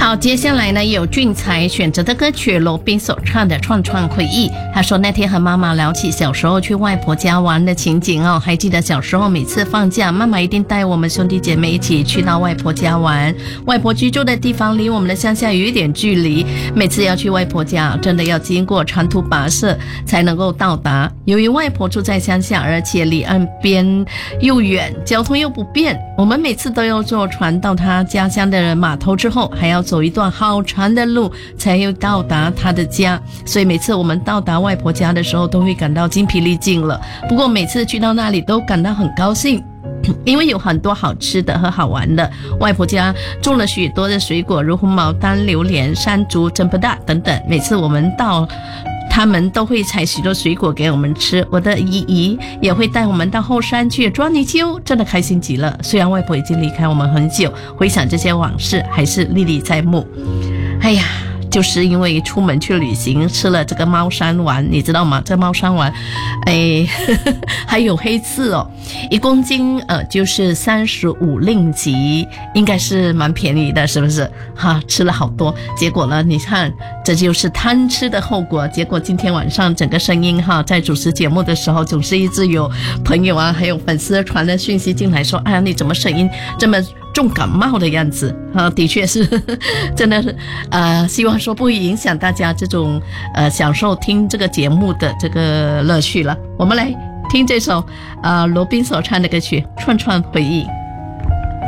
好，接下来呢有俊才选择的歌曲罗宾所唱的《串串回忆》。他说那天和妈妈聊起小时候去外婆家玩的情景哦，还记得小时候每次放假，妈妈一定带我们兄弟姐妹一起去到外婆家玩。外婆居住的地方离我们的乡下有一点距离，每次要去外婆家真的要经过长途跋涉才能够到达。由于外婆住在乡下，而且离岸边又远，交通又不便，我们每次都要坐船到她家乡的码头之后，还要走一段好长的路才又到达她的家，所以每次我们到达外婆家的时候都会感到精疲力尽了。不过每次去到那里都感到很高兴，因为有很多好吃的和好玩的。外婆家种了许多的水果，如红毛丹、榴莲、山竹、真不大等等。每次我们到他们都会采许多水果给我们吃，我的姨姨也会带我们到后山去抓泥鳅，真的开心极了。虽然外婆已经离开我们很久，回想这些往事还是历历在目。哎呀，就是因为出门去旅行吃了这个猫山丸，你知道吗？这猫山丸还有黑刺哦，1公斤就是35令吉，应该是蛮便宜的，是不是哈？吃了好多，结果呢你看这就是贪吃的后果。结果今天晚上整个声音哈，在主持节目的时候总是一直有朋友啊还有粉丝传的讯息进来说，哎呀你怎么声音这么重感冒的样子啊？的确是真的是希望说不会影响大家这种享受听这个节目的这个乐趣了。我们来听这首罗宾所唱的歌曲《串串回忆》。